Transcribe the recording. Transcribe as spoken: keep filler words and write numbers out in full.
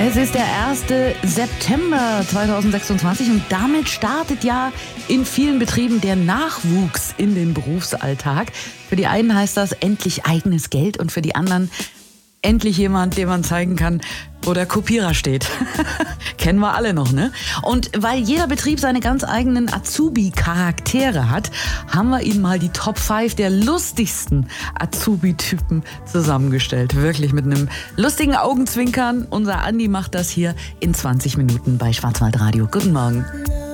Es ist der erste September zweitausendsechsundzwanzig und damit startet ja in vielen Betrieben der Nachwuchs in den Berufsalltag. Für die einen heißt das endlich eigenes Geld und für die anderen endlich jemand, dem man zeigen kann, wo der Kopierer steht. Kennen wir alle noch, ne? Und weil jeder Betrieb seine ganz eigenen Azubi-Charaktere hat, haben wir Ihnen mal die Top fünf der lustigsten Azubi-Typen zusammengestellt. Wirklich mit einem lustigen Augenzwinkern. Unser Andi macht das hier in zwanzig Minuten bei Schwarzwaldradio. Guten Morgen.